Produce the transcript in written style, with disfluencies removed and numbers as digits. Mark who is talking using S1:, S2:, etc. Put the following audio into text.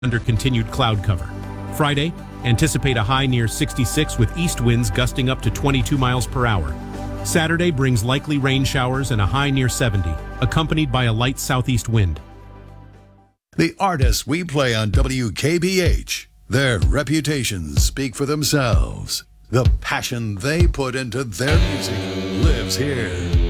S1: under continued cloud cover. Friday, anticipate a high near 66 with east winds gusting up to 22 miles per hour. Saturday brings likely rain showers and a high near 70, accompanied by a light southeast wind.
S2: The artists we play on WKBH, their reputations speak for themselves. The passion they put into their music lives here.